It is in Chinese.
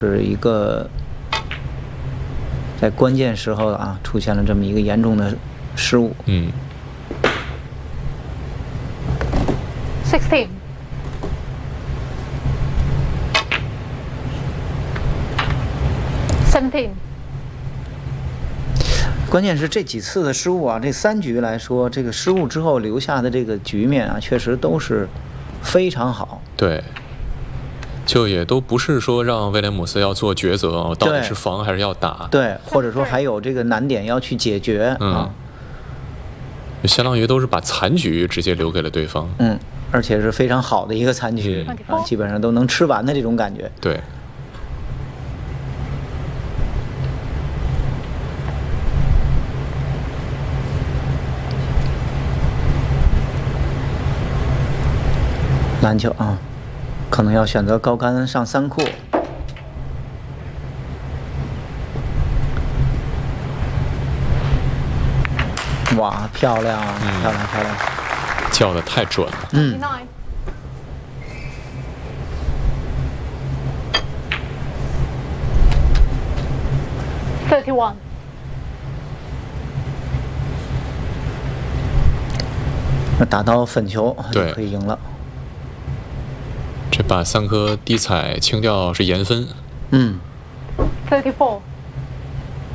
是一个在关键时候啊出现了这么一个严重的失误。 16. 17. 关键是这几次的失误啊，这3局来说，这个失误之后留下的这个局面啊，确实都是非常好。 对，就也都不是说让威廉姆斯要做抉择啊，到底是防还是要打？ 对，或者说还有这个难点要去解决啊。 相当于都是把残局直接留给了对方。 而且是非常好的一个残局啊，基本上都能吃完的这种感觉。 对。 篮球啊，可能要选择高杆上3库。哇，漂亮，漂亮，漂亮！ 叫的太准了。 31. 打到粉球就可以赢了。 这把3颗低彩清掉是严分。 34.